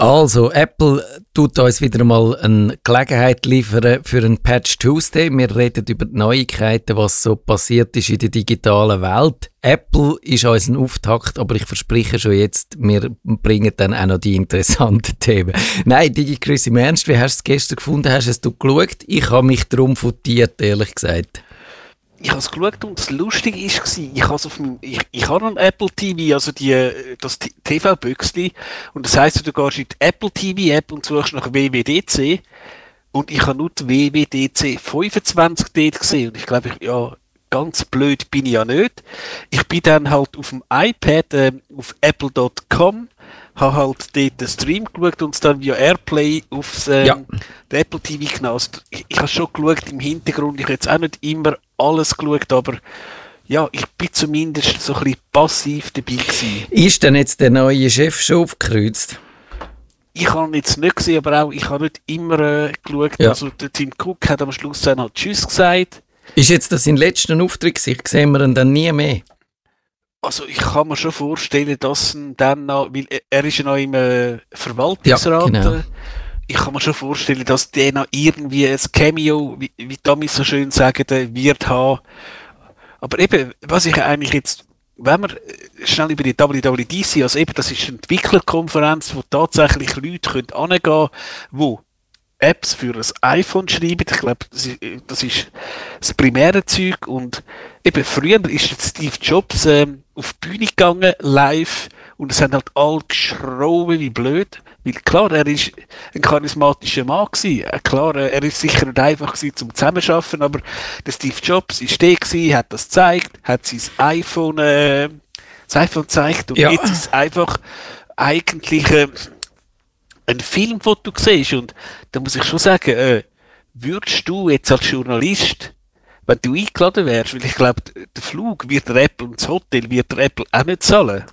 Also, Apple tut uns wieder mal eine Gelegenheit liefern für einen Patch Tuesday. Wir reden über die Neuigkeiten, was so passiert ist in der digitalen Welt. Apple ist uns ein Auftakt, aber ich verspreche schon jetzt, wir bringen dann auch noch die interessanten Themen. Nein, DigiChris, im Ernst, wie hast du es gestern gefunden? Hast du es geschaut? Ich habe mich darum futiert, ehrlich gesagt. Ich habe es geschaut und das Lustige war, ich habe noch ein Apple TV, also das TV-Büchsli, und das heisst, du gehst in die Apple TV-App und suchst nach WWDC, und ich habe nur die WWDC 25 dort gesehen, und ich glaube, ganz blöd bin ich ja nicht. Ich bin dann halt auf dem iPad auf apple.com, habe halt dort den Stream geschaut und es dann via Airplay auf den Apple TV genast. Ich habe schon geschaut im Hintergrund, ich habe jetzt auch nicht immer alles geschaut, aber ja, ich bin zumindest so ein bisschen passiv dabei gewesen. Ist denn jetzt der neue Chef schon aufgekreuzt? Ich habe ihn jetzt nicht gesehen, aber auch ich habe nicht immer geschaut. Ja. Also der Tim Cook hat am Schluss dann halt Tschüss gesagt. Ist jetzt das sein letzter Auftritt? Sehen wir ihn dann nie mehr? Also ich kann mir schon vorstellen, dass dann noch, weil er ist ja noch im Verwaltungsrat. Ja, genau. Ich kann mir schon vorstellen, dass der noch irgendwie ein Cameo, wie Thomas so schön sagt, wird haben. Aber eben, was ich eigentlich jetzt, wenn wir schnell über die WWDC, also eben, das ist eine Entwicklerkonferenz, wo tatsächlich Leute hingehen können, die Apps für ein iPhone schreiben. Ich glaube, das ist das primäre Zeug. Und eben früher ist jetzt Steve Jobs auf die Bühne gegangen, live, und es haben halt alle geschrien wie blöd. Weil klar, er ist ein charismatischer Mann gewesen. Klar, er ist sicher nicht einfach gewesen zum Zusammenarbeiten, aber der Steve Jobs ist der gewesen, hat das gezeigt, hat sein iPhone gezeigt, und jetzt ist es einfach eigentlich ein Film, den du siehst, und da muss ich schon sagen, würdest du jetzt als Journalist, wenn du eingeladen wärst, weil ich glaube, der Flug wird der Apple und das Hotel wird der Apple auch nicht zahlen?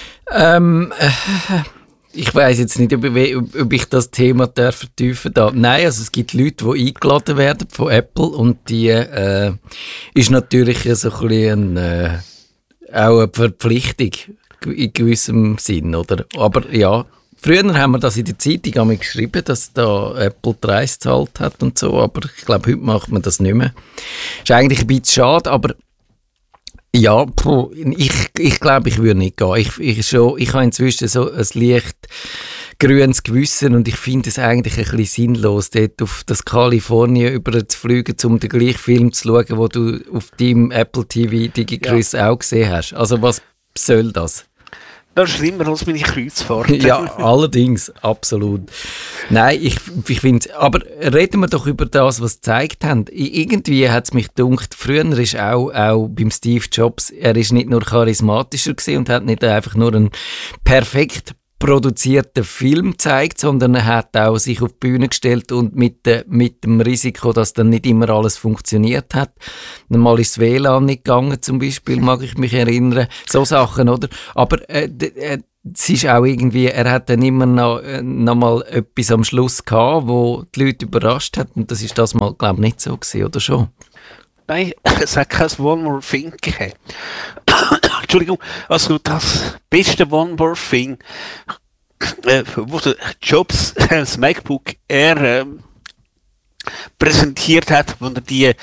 Ich weiss jetzt nicht, ob ich das Thema vertiefen darf. Nein, also es gibt Leute, die eingeladen werden von Apple, und die ist natürlich so ein bisschen auch eine Verpflichtung in gewissem Sinn, oder? Aber ja, früher haben wir das in der Zeitung einmal geschrieben, dass da Apple die Preise gezahlt hat und so, aber ich glaube, heute macht man das nicht mehr. Ist eigentlich ein bisschen schade, aber ja, ich glaube, ich würde nicht gehen. Ich habe inzwischen so ein leicht grünes Gewissen, und ich finde es eigentlich ein bisschen sinnlos, dort auf das Kalifornien über zu fliegen, um den gleichen Film zu schauen, den du auf deinem Apple TV DigiChris auch gesehen hast. Also was soll das? Das ist schlimmer als meine Kreuzfahrt. Ja, allerdings, absolut. Nein, ich finde, aber reden wir doch über das, was sie gezeigt haben. Irgendwie hat es mich gedacht, früher ist auch beim Steve Jobs, er ist nicht nur charismatischer gewesen und hat nicht einfach nur einen perfekt produzierten Film gezeigt, sondern er hat auch sich auf die Bühne gestellt und mit dem Risiko, dass dann nicht immer alles funktioniert hat. Mal ist das WLAN nicht gegangen, zum Beispiel, mag ich mich erinnern. So Sachen, oder? Aber es ist auch irgendwie, er hat dann immer noch mal etwas am Schluss gehabt, wo die Leute überrascht hat, und das ist das mal, glaube ich, nicht so gewesen, oder schon? Nein, es hat kein One More Thing gegeben. Entschuldigung, also das beste One More Thing, wo der Jobs das MacBook Air präsentiert hat, wo er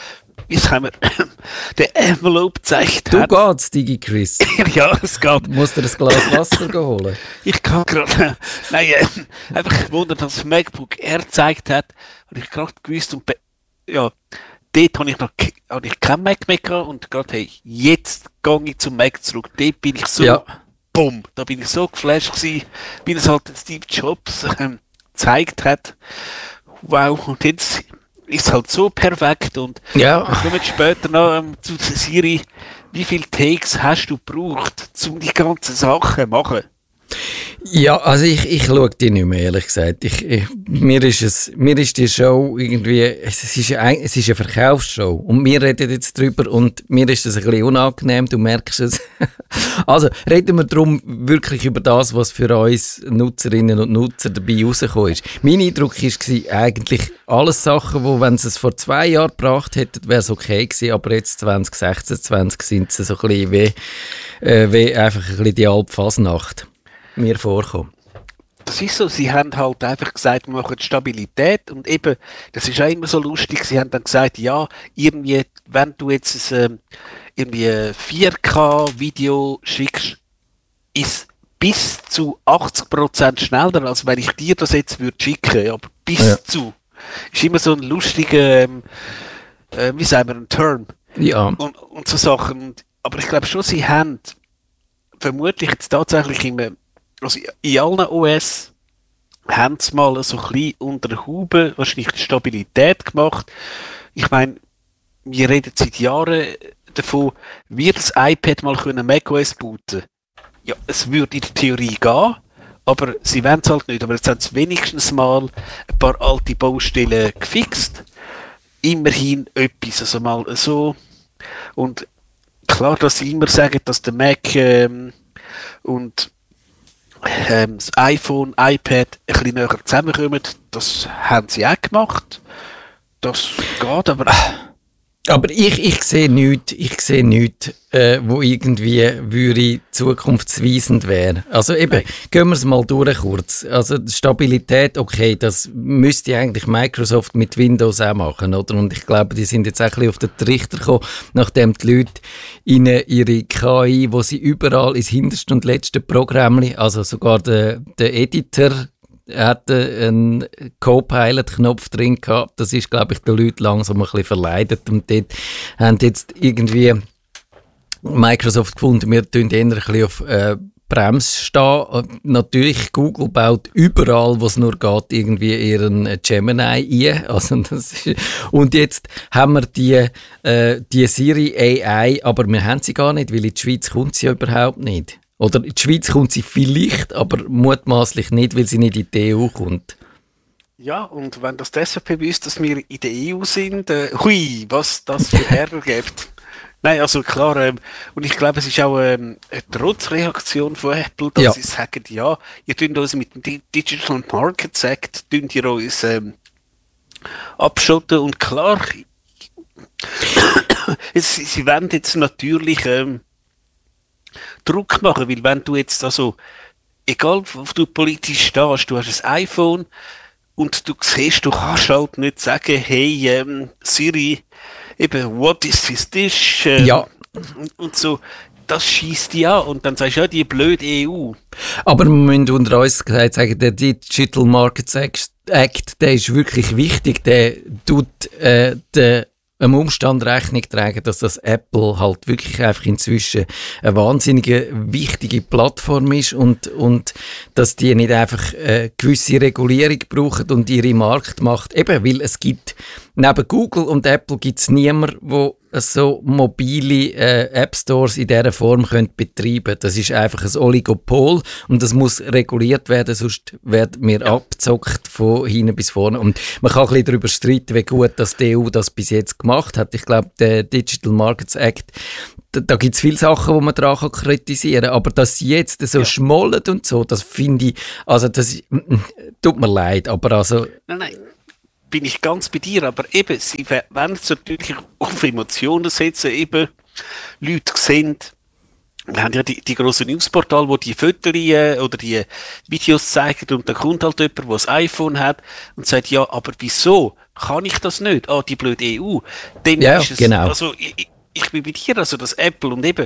den Envelope gezeigt hat. Du geht's, DigiChris. Ja, es geht. Musst du ein Glas Wasser holen? Ich kann gerade. Nein, einfach, wo er das MacBook Air gezeigt hat, habe ich gerade gewusst, und dort habe ich kein Mac mehr gehabt, und gerade, hey, jetzt gehe ich zum Mac zurück. Dort bin ich so, bumm, da bin ich so geflasht gewesen, wie es halt Steve Jobs gezeigt hat. Wow, und jetzt ist es halt so perfekt, und wir kommen später noch zu der Serie, wie viele Takes hast du gebraucht, um die ganzen Sachen zu machen? Ja, also ich schaue die nicht mehr, ehrlich gesagt. Mir ist die Show irgendwie, es ist eine Verkaufsshow, und wir reden jetzt drüber, und mir ist das ein bisschen unangenehm, du merkst es. Also reden wir darum wirklich über das, was für uns Nutzerinnen und Nutzer dabei rausgekommen ist. Mein Eindruck war eigentlich alles Sachen, wo, wenn sie es vor 2 Jahren gebracht hätten, wäre es okay gewesen, aber jetzt 2016 sind sie so ein bisschen wie einfach ein bisschen die Alpfasnacht mir vorkommen. Das ist so, sie haben halt einfach gesagt, wir machen Stabilität und eben, das ist auch immer so lustig, sie haben dann gesagt, ja, irgendwie, wenn du jetzt irgendwie 4K-Video schickst, ist bis zu 80% schneller, als wenn ich dir das jetzt würde schicken, aber bis zu. Ist immer so ein lustiger, wie sagen wir, ein Term. Ja. Und so Sachen. Aber ich glaube schon, sie haben vermutlich jetzt tatsächlich also in allen OS haben sie mal so ein bisschen unter der Haube wahrscheinlich die Stabilität gemacht. Ich meine, wir reden seit Jahren davon, wird das iPad mal können macOS booten? Ja, es würde in der Theorie gehen, aber sie wollen es halt nicht. Aber jetzt haben sie wenigstens mal ein paar alte Baustellen gefixt. Immerhin etwas, also mal so. Und klar, dass sie immer sagen, dass der Mac und das iPhone, iPad ein bisschen näher zusammenkommen, das haben sie auch gemacht. Das geht, aber... Aber ich sehe nichts, wo irgendwie würde zukunftsweisend wäre. Also eben, gehen wir es mal durch kurz. Also die Stabilität, okay, das müsste eigentlich Microsoft mit Windows auch machen, oder? Und ich glaube, die sind jetzt auch ein bisschen auf den Trichter gekommen, nachdem die Leute ihre KI, wo sie überall ins hinterste und letzte Programmli, also sogar der Editor, er hatte einen Copilot-Knopf drin gehabt. Das ist, glaube ich, den Leuten langsam ein bisschen verleidet. Und dort haben jetzt irgendwie Microsoft gefunden, wir tun eher ein bisschen auf Bremse stehen. Natürlich, Google baut überall, wo es nur geht, irgendwie ihren Gemini ein. Also und jetzt haben wir die Siri AI, aber wir haben sie gar nicht, weil in die Schweiz kommt sie ja überhaupt nicht. Oder in die Schweiz kommt sie vielleicht, aber mutmaßlich nicht, weil sie nicht in die EU kommt. Ja, und wenn das die SVP wüsste, dass wir in der EU sind, hui, was das für Ärger gibt. Nein, also klar, und ich glaube, es ist auch eine Trotzreaktion von Apple, dass sie sagen, ja, ihr tut uns mit dem Digital Markets Act, tut ihr uns abschotten. Und klar, sie wollen jetzt natürlich Druck machen, weil wenn du jetzt also, egal wo du politisch stehst, du hast ein iPhone und du siehst, du kannst halt nicht sagen, hey Siri, eben, what is this dish? Und so, das schießt die an und dann sagst du, ja, die blöde EU. Aber wir müssen unter uns gesagt sagen, der Digital Markets Act, der ist wirklich wichtig, der tut einem Umstand Rechnung tragen, dass das Apple halt wirklich einfach inzwischen eine wahnsinnige wichtige Plattform ist und dass die nicht einfach gewisse Regulierung brauchen und ihre Marktmacht, eben weil es gibt, neben Google und Apple gibt es niemanden, der so mobile App-Stores in dieser Form betreiben können. Das ist einfach ein Oligopol und das muss reguliert werden, sonst werden wir abgezockt von hinten bis vorne. Und man kann ein bisschen darüber streiten, wie gut dass die EU das bis jetzt gemacht hat. Ich glaube, der Digital Markets Act, da gibt es viele Sachen, die man daran kritisieren kann, aber dass sie jetzt so schmollen und so, das finde ich, also das tut mir leid, aber also... Nein. Bin ich ganz bei dir, aber eben, sie wollen es natürlich auf Emotionen setzen, eben, Leute sehen, wir haben ja die grossen Newsportale, wo die Fotos oder die Videos zeigen und dann kommt halt jemand, der ein iPhone hat und sagt, ja, aber wieso kann ich das nicht? Ah, die blöde EU. Dann ist es, genau. Also, ich bin bei dir, also das Apple und eben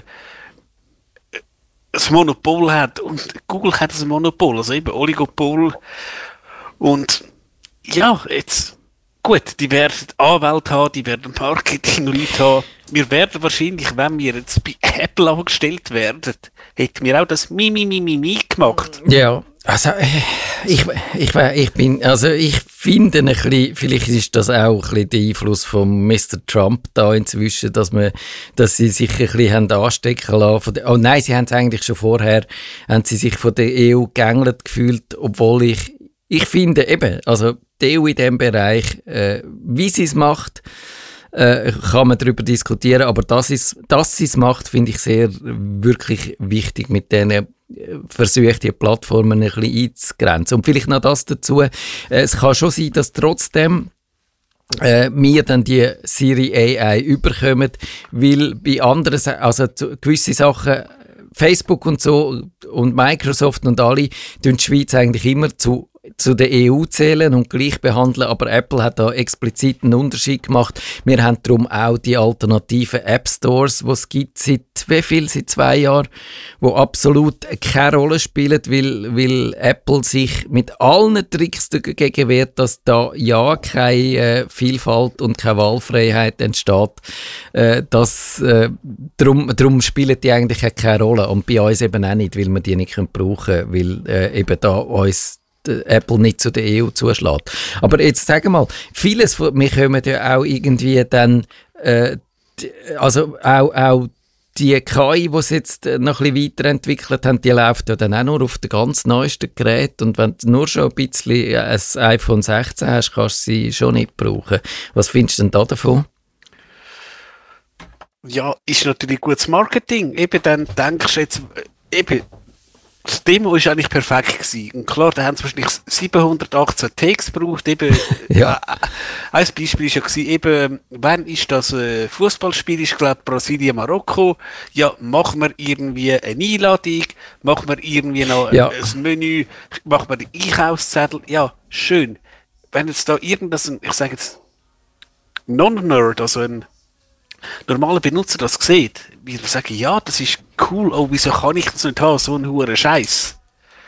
ein Monopol hat und Google hat ein Monopol, also eben Oligopol und ja, jetzt, gut, die werden Anwälte haben, die werden Marketing-Leute haben. Wir werden wahrscheinlich, wenn wir jetzt bei Apple angestellt werden, hätten wir auch das Mi gemacht. Ja, also ich finde ein bisschen, vielleicht ist das auch ein bisschen der Einfluss von Mr. Trump da inzwischen, dass sie sich ein bisschen haben anstecken lassen. Oh nein, sie haben es eigentlich schon vorher, haben sie sich von der EU gegängelt gefühlt, obwohl ich finde eben, also die EU in diesem Bereich, wie sie es macht, kann man darüber diskutieren, aber dass sie es macht, finde ich sehr wirklich wichtig, mit denen versucht, die Plattformen ein bisschen einzugrenzen. Und vielleicht noch das dazu, es kann schon sein, dass trotzdem wir dann die Siri AI überkommen, weil bei anderen, also gewisse Sachen Facebook und so und Microsoft und alle tun die Schweiz eigentlich immer zu der EU zählen und gleich behandeln, aber Apple hat da explizit einen Unterschied gemacht. Wir haben darum auch die alternativen App Stores, die es gibt seit 2 Jahren, die absolut keine Rolle spielen, weil Apple sich mit allen Tricks dagegen wehrt, dass da ja keine Vielfalt und keine Wahlfreiheit entsteht. Darum spielen die eigentlich auch keine Rolle und bei uns eben auch nicht, weil wir die nicht brauchen können, weil eben da uns Apple nicht zu der EU zuschlägt. Aber jetzt sagen wir mal, vieles von mir kommen ja auch irgendwie dann, also auch die KI, die sie jetzt noch ein bisschen weiterentwickelt haben, die läuft ja dann auch nur auf den ganz neuesten Gerät und wenn du nur schon ein bisschen ein iPhone 16 hast, kannst du sie schon nicht brauchen. Was findest du denn da davon? Ja, ist natürlich gutes Marketing. Eben dann denkst du jetzt, eben, das Demo war eigentlich perfekt gewesen. Und klar, da haben sie wahrscheinlich 718 Takes gebraucht. Eben, ja. Ein Beispiel war ja gewesen, eben, wann ist das Fußballspiel? Ich glaube, Brasilien, Marokko. Ja, machen wir irgendwie eine Einladung, machen wir irgendwie noch ein Menü, machen wir den Einkaufszettel. Ja, schön. Wenn jetzt da irgendein, ich sage jetzt, Non-Nerd, also ein normaler Benutzer das sieht, wird er sagen, ja, das ist cool, oh, wieso kann ich das nicht haben, so einen hohen Scheiß.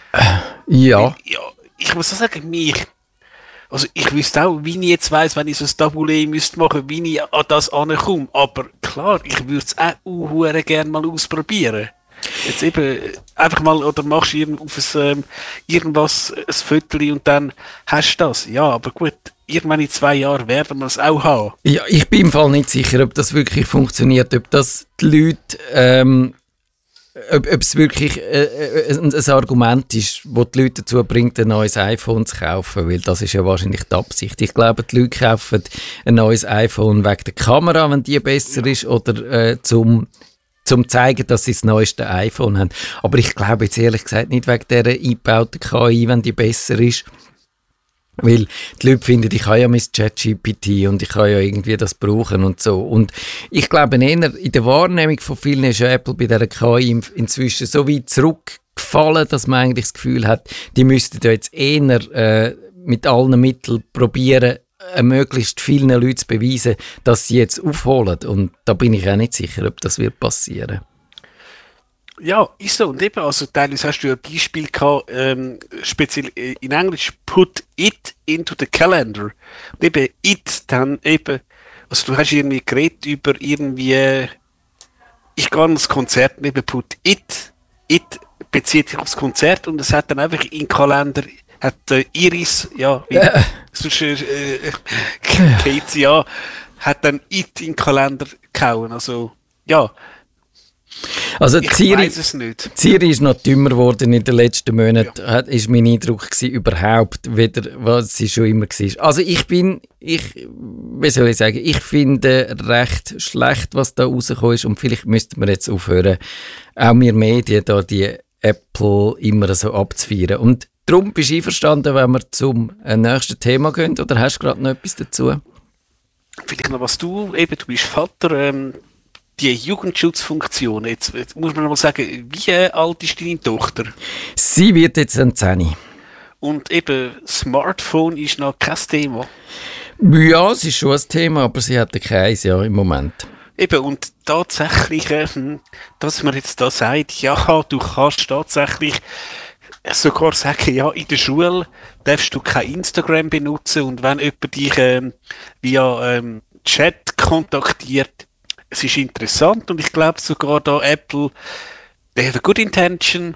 Ja. Ich muss auch sagen, also ich wüsste auch, wie ich jetzt weiss, wenn ich so ein Taboulet müsste machen, wie ich an das ankomme. Aber klar, ich würde es auch gerne mal ausprobieren. Jetzt eben einfach mal, oder machst du auf irgendwas ein Viertel und dann hast du das. Ja, aber gut, irgendwann in 2 Jahren werden wir es auch haben. Ja, ich bin im Fall nicht sicher, ob das wirklich funktioniert, ob das die Leute, ob es wirklich ein Argument ist, das die Leute dazu bringt, ein neues iPhone zu kaufen, weil das ist ja wahrscheinlich die Absicht. Ich glaube, die Leute kaufen ein neues iPhone wegen der Kamera, wenn die besser ist, oder zum zeigen, dass sie das neueste iPhone haben. Aber ich glaube jetzt ehrlich gesagt nicht wegen dieser eingebauten KI, wenn die besser ist. Weil die Leute finden, ich habe ja mein ChatGPT und ich kann ja irgendwie das brauchen und so. Und ich glaube eher, in der Wahrnehmung von vielen ist ja Apple bei dieser KI inzwischen so weit zurückgefallen, dass man eigentlich das Gefühl hat, die müssten ja jetzt eher mit allen Mitteln probieren, möglichst vielen Leuten zu beweisen, dass sie jetzt aufholen. Und da bin ich auch nicht sicher, ob das wird passieren. Ja, ist so. Und eben, also teilweise hast du ja ein Beispiel gehabt, speziell in Englisch, put it into the calendar. Und eben it dann eben, also du hast irgendwie geredet über irgendwie, ich gehe an das Konzert und eben put it bezieht sich aufs Konzert und es hat dann einfach in den Kalender, hat Iris, ja, sonst Katie, ja, hat dann it in den Kalender gehauen. Also, ja. Also ich weiß es nicht. Siri ist noch dümmer geworden in den letzten Monaten, ist mein Eindruck gewesen, überhaupt wieder, was sie schon immer war. Also wie soll ich sagen, ich finde recht schlecht, was da rausgekommen ist und vielleicht müssten wir jetzt aufhören, auch wir Medien da die Apple immer so abzufeiern. Und darum bist du einverstanden, wenn wir zum nächsten Thema gehen, oder hast du gerade noch etwas dazu? Vielleicht noch was du bist Vater, die Jugendschutzfunktion, jetzt muss man noch mal sagen, wie alt ist deine Tochter? Sie wird jetzt 10. Und eben, Smartphone ist noch kein Thema? Ja, es ist schon ein Thema, aber sie hat keins, ja, im Moment. Eben, und tatsächlich, dass man jetzt da sagt, ja, du kannst tatsächlich sogar sagen, ja, in der Schule darfst du kein Instagram benutzen und wenn jemand dich via Chat kontaktiert, es ist interessant und ich glaube sogar da Apple, they have a good intention.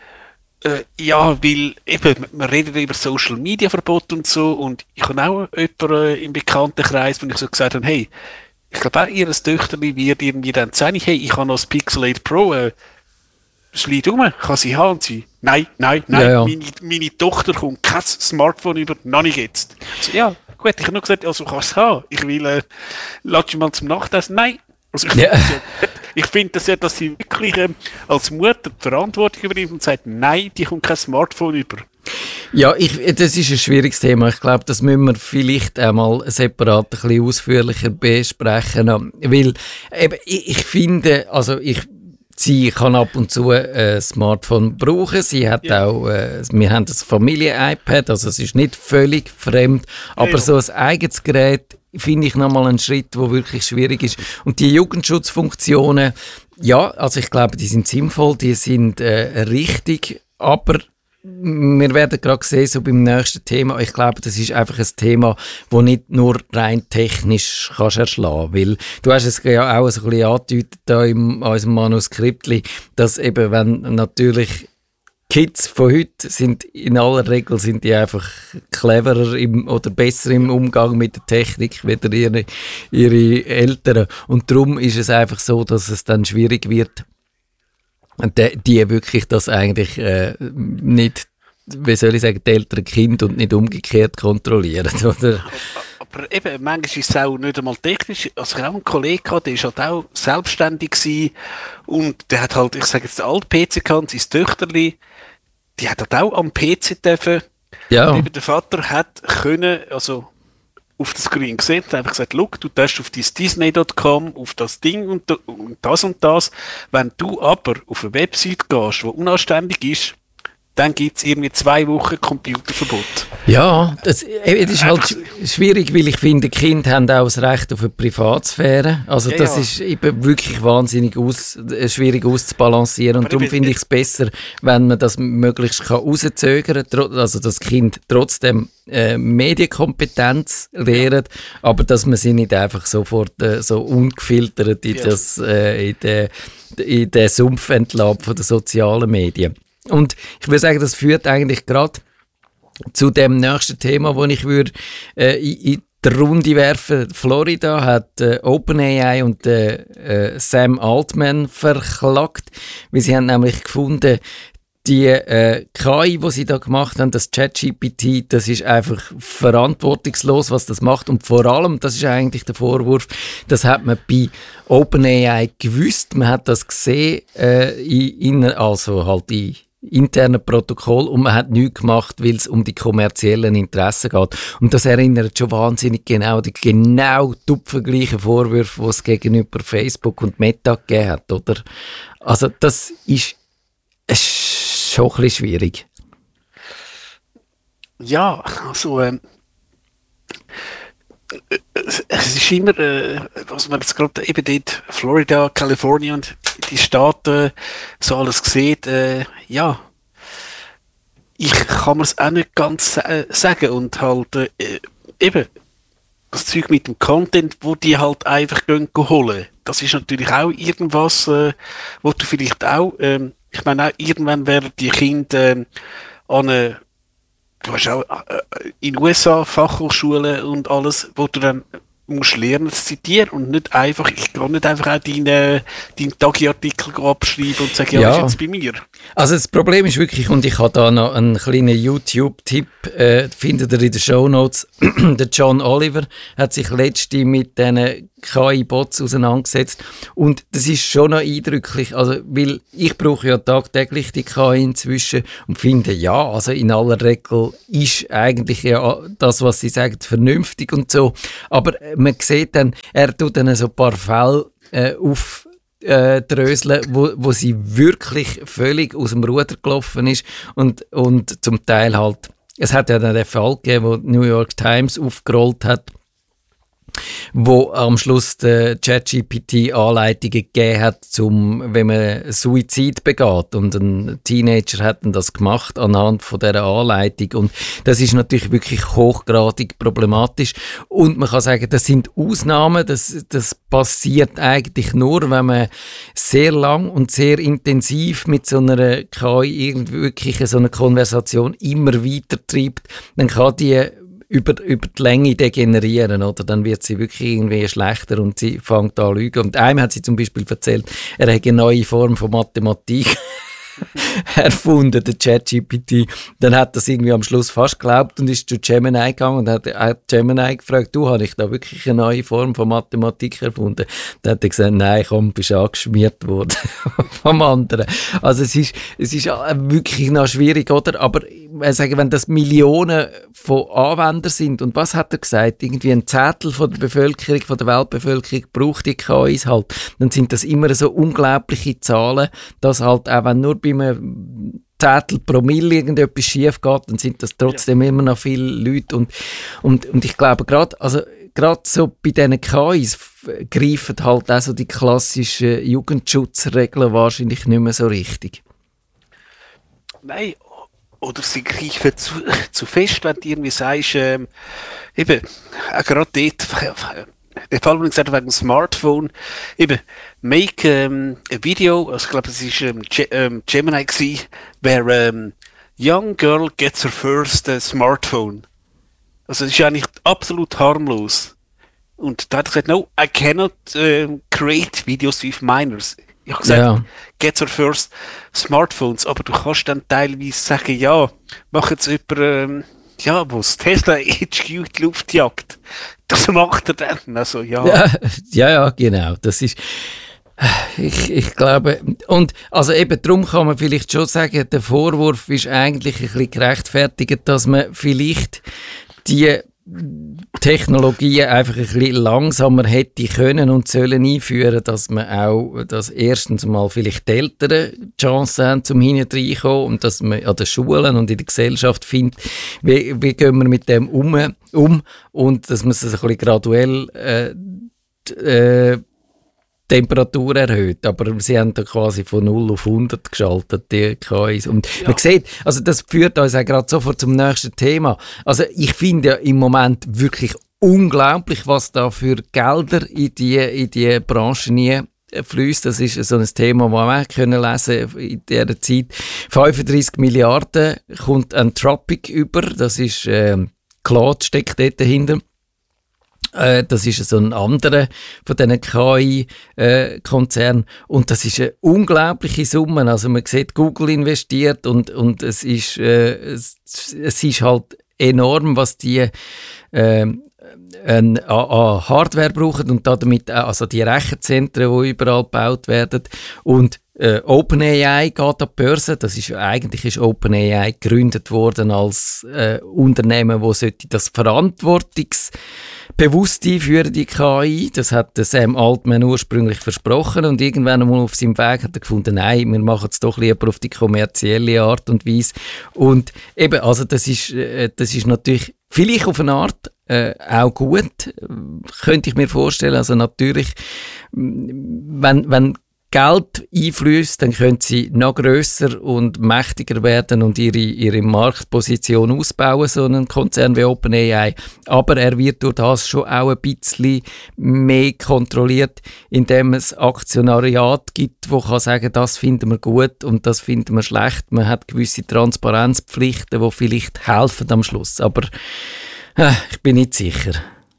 Ja, weil eben, man redet über Social Media Verbot und so und ich habe auch jemanden im Bekanntenkreis, wo ich so gesagt habe, hey, ich glaube auch ihr Töchterli wird irgendwie dann sagen, hey, ich habe noch das Pixel 8 Pro, es liegt rum, kann sie haben und sie, nein, ja. Meine Tochter kommt kein Smartphone über, noch nicht jetzt. Also, ja, gut, ich habe nur gesagt, also kannst du es haben, ich will, lass dich mal zum Nachtessen, nein. Also ich finde das ja, dass sie wirklich als Mutter die Verantwortung übernimmt und sagt, nein, die kommt kein Smartphone über. Ja, das ist ein schwieriges Thema. Ich glaube, das müssen wir vielleicht einmal separat ein bisschen ausführlicher besprechen. Weil eben, ich finde, also Sie kann ab und zu ein Smartphone brauchen. Sie hat auch, wir haben das Familien-iPad, also es ist nicht völlig fremd, aber so ein eigenes Gerät finde ich nochmal einen Schritt, der wirklich schwierig ist. Und die Jugendschutzfunktionen, ja, also ich glaube, die sind sinnvoll, die sind richtig, aber wir werden gerade sehen, so beim nächsten Thema, ich glaube, das ist einfach ein Thema, das nicht nur rein technisch kannst erschlagen, weil du hast es ja auch so ein bisschen angedeutet da in unserem Manuskript, dass eben, wenn natürlich Kids von heute sind, in aller Regel sind die einfach cleverer oder besser im Umgang mit der Technik wie ihre Eltern, und darum ist es einfach so, dass es dann schwierig wird, die wirklich das eigentlich nicht, wie soll ich sagen, die älteren Kinder und nicht umgekehrt kontrollieren, oder? Aber eben, manchmal ist es auch nicht einmal technisch. Also ich habe auch einen Kollegen gehabt, der ist halt auch selbstständig gewesen und der hat halt, ich sage jetzt, den alten PC gehabt, sein Töchterli, die hat halt auch am PC dürfen. Ja. Und eben der Vater hat können, also auf das Screen gesehen und einfach gesagt, look, du darfst auf Disney.com, auf das Ding und das und das. Wenn du aber auf eine Website gehst, die unanständig ist, dann gibt es irgendwie 2 Wochen Computerverbot. Ja, das ist halt schwierig, weil ich finde, Kinder haben auch das Recht auf eine Privatsphäre. Also das ist eben wirklich wahnsinnig schwierig auszubalancieren. Und darum finde ich es besser, wenn man das möglichst rauszögern kann, also das Kind trotzdem Medienkompetenz lernt, aber dass man sie nicht einfach sofort so ungefiltert in den Sumpf entlässt von den sozialen Medien. Und ich würde sagen, das führt eigentlich gerade zu dem nächsten Thema, das ich würde in die Runde werfen. Florida hat OpenAI und Sam Altman verklagt, weil sie haben nämlich gefunden, die KI, die sie da gemacht haben, das ChatGPT, das ist einfach verantwortungslos, was das macht. Und vor allem, das ist eigentlich der Vorwurf, das hat man bei OpenAI gewusst, man hat das gesehen, also halt in internen Protokoll, und man hat nichts gemacht, weil es um die kommerziellen Interessen geht. Und das erinnert schon wahnsinnig genau die tupfengleichen Vorwürfe, die es gegenüber Facebook und Meta gegeben hat, oder? Also das ist schon ein bisschen schwierig. Ja, also es ist immer, was man jetzt gerade eben dort, Florida, Kalifornien und die Staaten so alles sieht, ja, ich kann mir es auch nicht ganz sagen und halt eben das Zeug mit dem Content, wo die halt einfach gehen holen, das ist natürlich auch irgendwas, wo du vielleicht auch, ich meine auch, irgendwann werden die Kinder du hast auch in den USA Fachhochschulen und alles, wo du dann musst lernen zu zitieren und nicht einfach, ich kann nicht einfach auch deinen Tagi-Artikel abschreiben und sagen, ja, das ist jetzt bei mir. Also das Problem ist wirklich, und ich habe da noch einen kleinen YouTube-Tipp, findet ihr in den Shownotes, der John Oliver hat sich letztens mit diesen KI-Bots auseinandergesetzt und das ist schon noch eindrücklich, also weil ich brauche ja tagtäglich die KI inzwischen und finde, ja, also in aller Regel ist eigentlich ja das, was sie sagt, vernünftig und so, aber man sieht dann, er tut dann so ein paar Fälle dröseln, wo sie wirklich völlig aus dem Ruder gelaufen ist und zum Teil halt, es hat ja dann den Fall gegeben, wo die New York Times aufgerollt hat, wo am Schluss der ChatGPT Anleitungen gegeben hat, wenn man Suizid begeht. Und ein Teenager hat dann das gemacht anhand von dieser Anleitung. Und das ist natürlich wirklich hochgradig problematisch. Und man kann sagen, das sind Ausnahmen. Das passiert eigentlich nur, wenn man sehr lang und sehr intensiv mit so einer KI irgendwie wirklich so eine Konversation immer weiter treibt. Dann kann die über die Länge degenerieren, oder? Dann wird sie wirklich irgendwie schlechter und sie fängt an zu lügen. Und einem hat sie zum Beispiel erzählt, er hat eine neue Form von Mathematik erfunden, der ChatGPT. Dann hat das irgendwie am Schluss fast geglaubt und ist zu Gemini gegangen und hat Gemini gefragt, du, habe ich da wirklich eine neue Form von Mathematik erfunden? Dann hat er gesagt, nein, komm, bist angeschmiert worden vom anderen. Also es ist wirklich noch schwierig, oder? Aber ich sage, wenn das Millionen von Anwendern sind, und was hat er gesagt? Irgendwie ein Zettel von der Bevölkerung, von der Weltbevölkerung braucht die KIs halt. Dann sind das immer so unglaubliche Zahlen, dass halt auch wenn nur bei einem Zettel Promille irgendetwas schief geht, dann sind das trotzdem immer noch viele Leute. Und ich glaube, gerade so bei diesen KIs greifen halt auch so die klassischen Jugendschutzregeln wahrscheinlich nicht mehr so richtig. Nein, oder sie greifen zu fest, wenn du irgendwie sagst, eben, gerade dort, der Fall, wo ich gesagt habe, wegen dem Smartphone, eben, make a video, also ich glaube, es war Gemini gewesen, where young girl gets her first smartphone. Also es ist eigentlich absolut harmlos. Und da hat er gesagt, no, I cannot create videos with minors. Ich habe gesagt, get her first smartphones, aber du kannst dann teilweise sagen, ja, mach jetzt jemand, wo das Tesla HQ in die Luft jagt. Das macht er dann. Also, ja, genau. Das ist, ich glaube, und also eben darum kann man vielleicht schon sagen, der Vorwurf ist eigentlich ein bisschen gerechtfertigt, dass man vielleicht die Technologien einfach ein bisschen langsamer hätte können und sollen einführen, dass man auch, dass erstens mal vielleicht die Eltern die Chance haben, zum hineinzukommen und dass man an den Schulen und in der Gesellschaft findet, wie gehen wir mit dem um und dass man es ein bisschen graduell Temperatur erhöht, aber sie haben da quasi von 0 auf 100 geschaltet, die KIs. Und man sieht, also das führt uns auch gerade sofort zum nächsten Thema. Also ich finde ja im Moment wirklich unglaublich, was da für Gelder in die Branche fließt. Das ist so ein Thema, das wir auch können lesen in dieser Zeit. 35 Milliarden kommt Anthropic über, das ist Claude steckt dort dahinter. Das ist so ein anderer von diesen KI-Konzernen. Und das ist eine unglaubliche Summe. Also man sieht, Google investiert und es ist halt enorm, was die an Hardware brauchen und damit also die Rechenzentren, die überall gebaut werden. Und OpenAI geht an die Börse. Eigentlich ist OpenAI gegründet worden als Unternehmen, wo sollte das verantwortungsbewusst einführen, die KI. Das hat Sam Altman ursprünglich versprochen und irgendwann einmal auf seinem Weg hat er gefunden, nein, wir machen es doch lieber auf die kommerzielle Art und Weise. Und eben, also das ist natürlich vielleicht auf eine Art auch gut, könnte ich mir vorstellen. Also natürlich, wenn Geld einfließt, dann können sie noch grösser und mächtiger werden und ihre Marktposition ausbauen, so einen Konzern wie OpenAI. Aber er wird durch das schon auch ein bisschen mehr kontrolliert, indem es Aktionariat gibt, wo kann sagen, das finden wir gut und das finden wir schlecht. Man hat gewisse Transparenzpflichten, die vielleicht helfen am Schluss. Aber ich bin nicht sicher.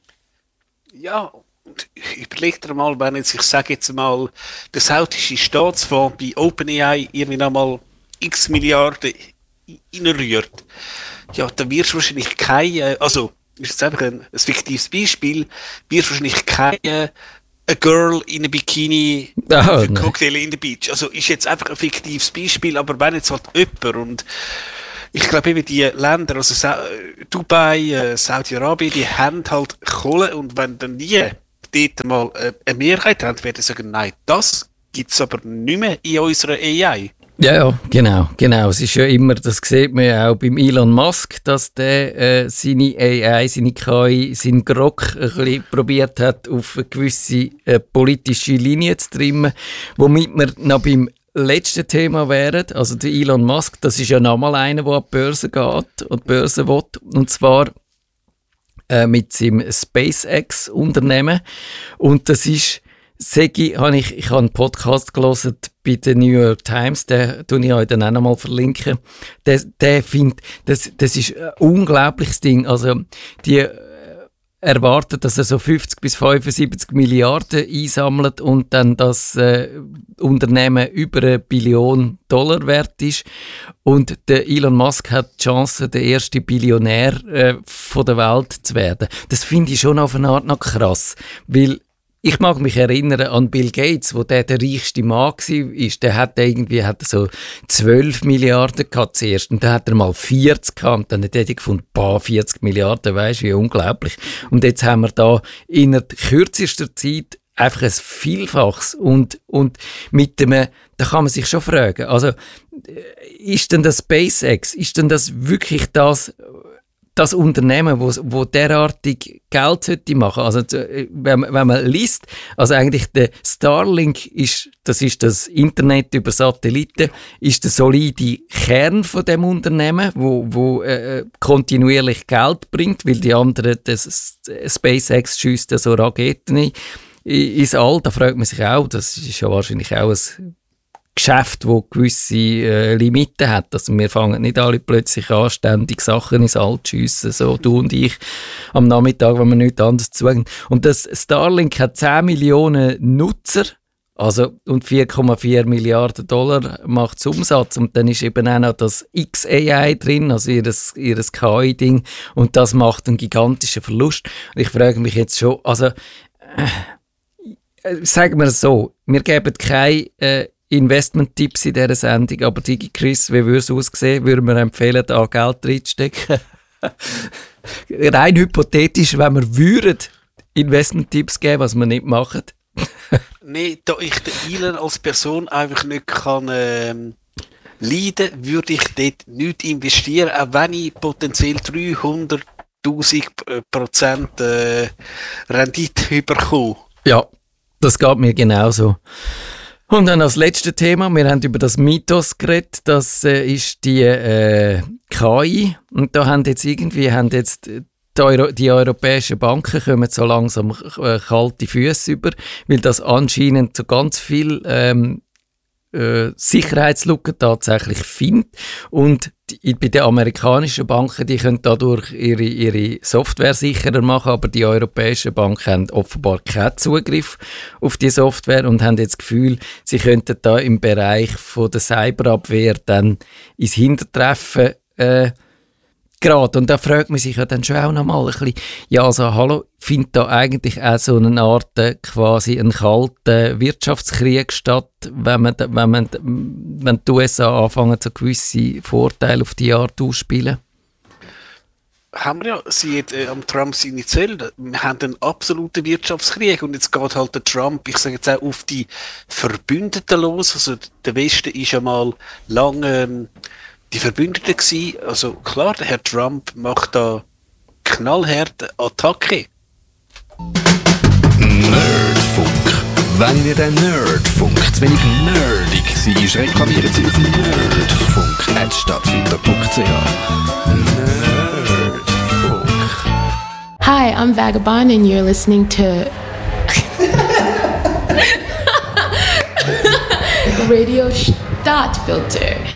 Ja, überleg dir mal, wenn jetzt, ich sage jetzt mal, der saudische Staatsfonds bei OpenAI irgendwie nochmal x Milliarden reinrührt, ja, dann wirst du wahrscheinlich keine, also, ist jetzt einfach ein fiktives Beispiel, wirst du wahrscheinlich keine a girl in a Bikini für Cocktail in the Beach. Also, ist jetzt einfach ein fiktives Beispiel, aber wenn jetzt halt jemand und ich glaube eben die Länder, also Dubai, Saudi-Arabien, die haben halt Kohle und wenn dann die dort mal eine Mehrheit haben, werden sie sagen, nein, das gibt es aber nicht mehr in unserer AI. Ja, genau. Es ist ja immer, das sieht man ja auch beim Elon Musk, dass der seine AI, seine KI, seinen Grok ein bisschen probiert hat, auf eine gewisse politische Linie zu trimmen, womit wir noch beim letzten Thema wären. Also der Elon Musk, das ist ja nochmal einer, der an die Börse geht und die Börse will, und zwar mit seinem SpaceX-Unternehmen. Und das ist, ich habe einen Podcast gelesen bei der New York Times, den tue ich euch dann auch nochmal verlinken. Der findet, das ist ein unglaubliches Ding. Also die erwartet, dass er so 50 bis 75 Milliarden einsammelt und dann das Unternehmen über $1 Billion wert ist. Und der Elon Musk hat die Chance, der erste Billionär von der Welt zu werden. Das finde ich schon auf eine Art noch krass, weil ich mag mich erinnern an Bill Gates, wo der reichste Mann war. Der hat so 12 Milliarden gehabt zuerst. Und dann hat er mal 40 gehabt. Und dann hat er gefunden, 40 Milliarden, weisst du, wie unglaublich. Und jetzt haben wir da innerhalb kürzester Zeit einfach ein Vielfaches. Und mit dem, da kann man sich schon fragen, also, ist denn das SpaceX, ist denn das wirklich das Unternehmen, wo derartig Geld sollte machen. Also wenn man liest, also eigentlich der Starlink das ist das Internet über Satelliten, ist der solide Kern von dem Unternehmen, wo kontinuierlich Geld bringt, weil die anderen, das SpaceX schießt so Raketen ins All. Da fragt man sich auch, das ist ja wahrscheinlich auch ein Geschäft, das gewisse Limiten hat. Also wir fangen nicht alle plötzlich an, ständig Sachen ins All zu schiessen, so du und ich am Nachmittag, wenn wir nichts anderes zuhören. Und das Starlink hat 10 Millionen Nutzer, also und $4,4 Milliarden macht es Umsatz. Und dann ist eben auch noch das XAI drin, also ihr KI-Ding, und das macht einen gigantischen Verlust. Und ich frage mich jetzt schon, also sagen wir es so, wir geben keine Investment-Tipps in dieser Sendung, aber DigiChris, wie würde es aussehen? Würden wir empfehlen, da Geld reinzustecken? Rein hypothetisch, wenn wir Investment-Tipps geben, was wir nicht machen. Nein, da ich den Elon als Person einfach nicht kann leiden, würde ich dort nicht investieren, auch wenn ich potenziell 300.000% Rendite bekomme. Ja, das geht mir genauso. Und dann als letztes Thema, wir haben über das Mythos geredet, das ist die KI. Und da haben jetzt die europäischen Banken kommen so langsam kalte Füße über, weil das anscheinend so ganz viel Sicherheitslücken tatsächlich findet. Und bei den amerikanischen Banken, die können dadurch ihre Software sicherer machen, aber die europäischen Banken haben offenbar keinen Zugriff auf die Software und haben jetzt das Gefühl, sie könnten da im Bereich von der Cyberabwehr dann ins Hintertreffen geraten. Und da fragt man sich ja dann schon auch noch mal ein bisschen, ja, also hallo, findet da eigentlich auch so eine Art quasi einen kalten Wirtschaftskrieg statt, wenn die USA anfangen, so gewisse Vorteile auf die Art ausspielen? Haben wir ja, sieht am Trump seine Zelle, wir haben einen absoluten Wirtschaftskrieg und jetzt geht halt der Trump, ich sage jetzt auch, auf die Verbündeten los. Also der Westen ist ja mal lange die Verbündeten gewesen. Also klar, der Herr Trump macht da knallharte Attacke. Nerdfunk. Wenn ihr den Nerdfunk zu wenig nerdig seid, reklamieren Sie auf nerdfunk@stadtfilter.ch. Nerdfunk. Hi, I'm Vagabond and you're listening to Radio Stadtfilter.